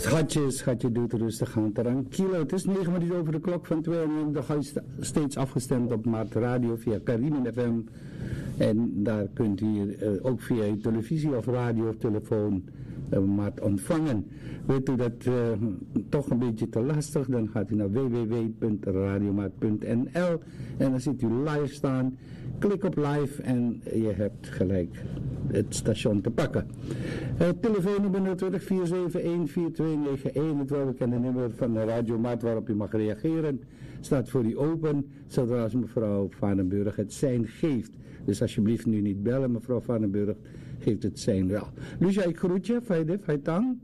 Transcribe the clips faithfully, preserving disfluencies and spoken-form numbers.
Schatje, schatje doet rustig aan. Tranquilo. Het is negen minuten over de klok van twee en dan ga je st- steeds afgestemd op Maart Radio via Karimin F M. En daar kunt u uh, ook via uw televisie of radio of telefoon uh, Maart ontvangen. Weet u dat uh, toch een beetje te lastig, dan gaat u naar w w w punt radiomaat punt n l en dan ziet u live staan. Klik op live en je hebt gelijk het station te pakken. Uh, telefoonnummer nul twintig, vier zeven een, vier twee negen een, het welbekende nummer van de Radio Maat waarop u mag reageren, staat voor u open, zodra als mevrouw Vanenburg het zijn geeft. Dus alsjeblieft nu niet bellen, mevrouw Vanenburg geeft het zijn wel. Lucia, ik groet je, Faidef, Haitang.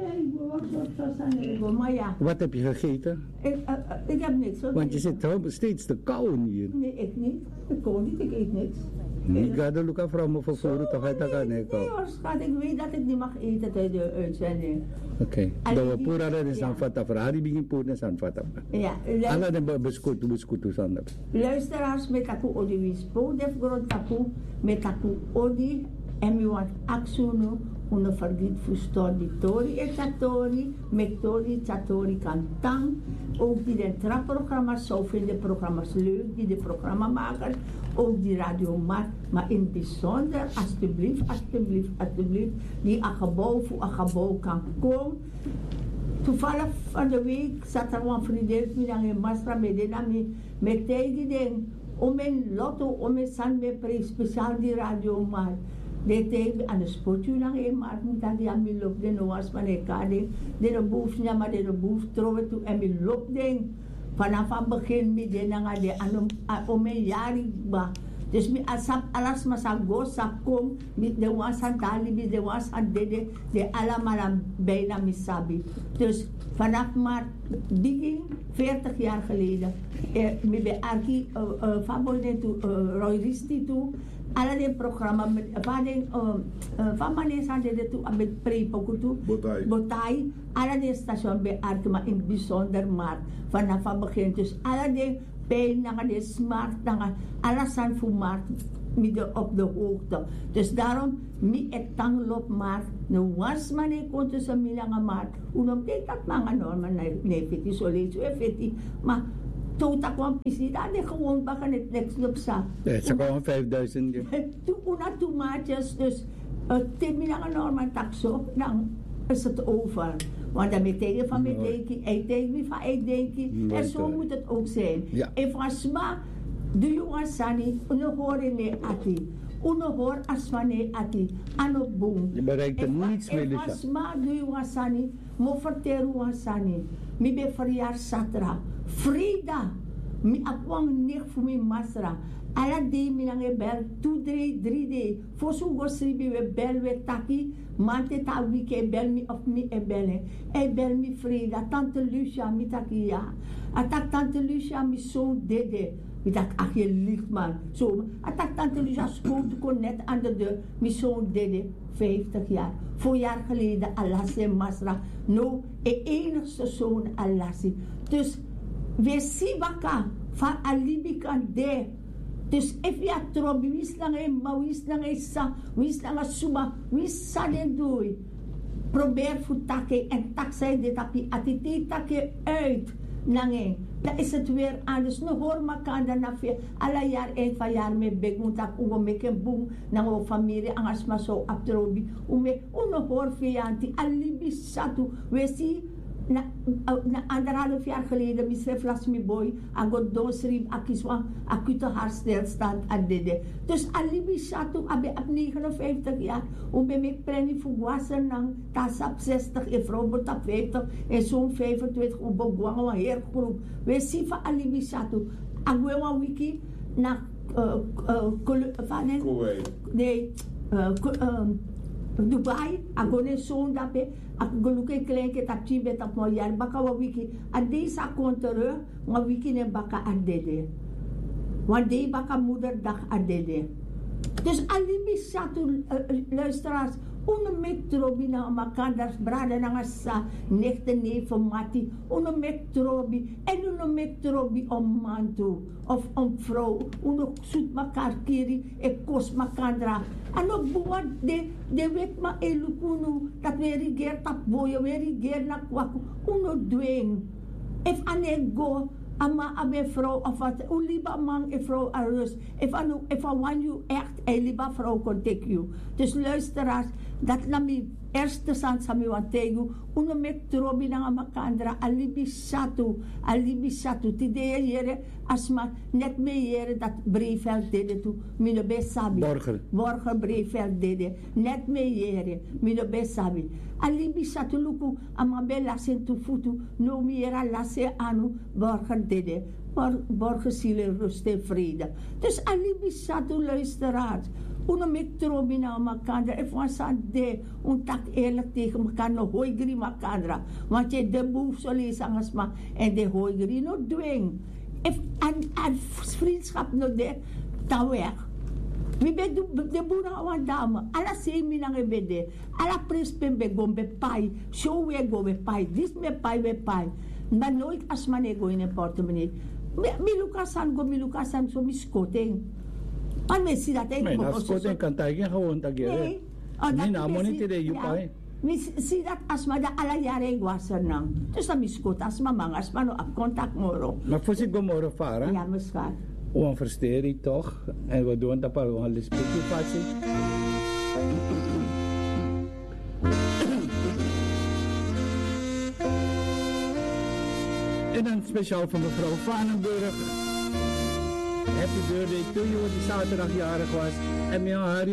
Wat heb je gegeten? Ik, uh, ik heb niks. Want je zit steeds te kauwen hier. Nee, ik niet. Ik kauw niet, ik eet niks. Niet ga de Luca vrouw me vervoeren, toch hij dat aan nee, nee hoor, schat, ik weet dat ik niet mag eten tijdens de uitzending. Oké. Dat we pura is aan vata Ferrari begin poen is aan vata. Ja. Alla de biscuit, biscuit aan. Luisteraars met taku odi wispo, def grond taku met taku odi en mi want aksuno una vergit fustodi tori etatori, metori tatori kantang. Ook die de trapprogramma's, zo vinden programma's leuk, die de programmamakers, ook die Radio Maat, maar in het bijzonder, alsjeblieft, alsjeblieft, alsjeblieft, die akgebouw voor akgebouw kan komen. Toevallig van de week zat er een vriendin met een masra met een met tegen ding, om een lotto, om een zandbepre, speciaal die Radio Maat. De tegen aan de sportje lang een maar moet dat die aan mij loopt de noas van de kade de boef ja maar de boef trouwen toe en mij loopt ding vanaf het begin met de nanga de aan om een jaar ba dus mi asap alas masago sakom met de was aan tali met de was aan de de allemaal bijna misabi dus vanaf maar begin veertig jaar geleden eh, mi be arki uh, uh, fabolen toe uh, royalisti toe alle die programma met van den van manier hadden de toe met prepoku toe botai alle die station bij arki maar in bijzonder maar vanaf het begin dus alle die pijn naar de smart naar alles aan voor markt midden op de hoogte dus daarom mi het tang lop maar no was manier kon tussen milanga maar unom dit dat manga normaal nee fiti soleil zo fiti maar Tota kwam pisi daar de gewoon bakken het niks op sa. Ja, ze kwamen vijfduizend. Toen una tomaatjes dus tien miljoen normaal taxo dan is het over. Want dan met tegen van met denken, ik denk wie van ik denk en zo moet het ook zijn. Ja. En franchement, de jongens sani, uno horen ne ati. Uno hoor aswane ati, ano boom. Je bereikt er niets mee, Lucia. En franchement, de jongens sani, mo verteren jongens sani. Mi be verjaar satra. Frida, mi apwang nek fu mi masra. Ala de mi lange bel, two drie drie de. Fosu go sribi we bel we taki. Mante ta wike bel mi of mi e belle. E bel mi Frida, tante Lucia mi taki ja. Atak tante Lucia mi zoon dede. Mi tak ach je lief man. Zo, atak tante Lucia schoot kon net aan de deur. Mi zoon dede, vijftig jaar. Voor jaar geleden Alassi Masra. No, e enigste zoon Alassi. Dus we zien baka van alibi kan de. Dus if je trobi wist lang een ma wist lang een sa wist lang een suma wist sa den doei. Probeer voor takke en tak zij dit api atiti takke uit nange. Dan is het weer anders. No hoor makan dan af je alle jaar eind van jaar me bek moet tak ugo meke boom na o familie angas ma so aptrobi ume uno hoor fianti alibi satu we see na na anderhalf jaar geleden misref las mi boy agot dosrim akiswa akute hartstilstand adede dus alibi satu abe ab negenenvijftig jaar om bij me preni fugwasen nang tasap zestig en vrouw wordt op vijftig en zo'n vijfentwintig op bogwang wa heer groep we zien van alibi satu agwewa wiki na van nee Dubai, agone zo'n dape, ak gelukkig klein ke tap chimbe tap mo yar baka wa wiki, ade sa kontere, wa wiki ne baka adede. Wande baka moederdag adede. Dus alibi satu luisteraars, Uno metrobi na makandas brada na nga sa nechte neven mati. Uno metrobi en uno metrobi om mantu of om vrouw. Uno zoet makar kiri e kos makandra. Ano buat de de wet ma elukunu dat we riger tap boyo we riger na kwaku. Uno dwing. If anego ama abe vrouw of wat u liba man e vrouw arus. If anu if I want you echt e liba vrouw kon take you. Dus luisteraars, dat na mi eerste san sa mi want tegen uno metrobi na makandra alibi satu alibi satu tide yere asma net me yere dat Breeveld dede tu mino besabi Borger Borger Breeveld dede net me yere mino besabi alibi satu luku ama bella sentu futu no mi era lase anu Borger dede Borger ziele rust en vrede. Dus alibi satu luisteraars. Uno metrobi na makandra. If one san de, un tak eerlijk tegen elkaar, no hoigri makandra. Want je de boef zo lezen angasma en de hoigri no dwing. If an, an vriendschap no de, ta weg. We be de boera wan dame. Ala semi na gebede. Ala prespen be gombe pai. Show we go be pai. This me pai be pai. Maar nooit als man ego in een portemonnee. Milukasan go milukasan so miskoteng. An me si dat nee, dat skoten kan tijgen gewoon tageren. Nee. Nee, nou moet niet de jupai. Mi si dat as ma da ala yare gwaser nang. Dus dan miskot as ma mang as ma no ap contact moro. Maar voor zich gomoro vara. Ja, miskar. We versteren toch en we doen dat paar we gaan spreken passie. En dan speciaal voor mevrouw Vanenburg. Happy birthday to you, die zaterdag jarig was. En met haar